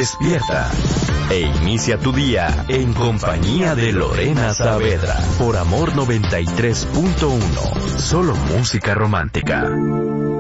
Despierta e inicia tu día en compañía de Lorena Saavedra por Amor 93.1. Solo música romántica.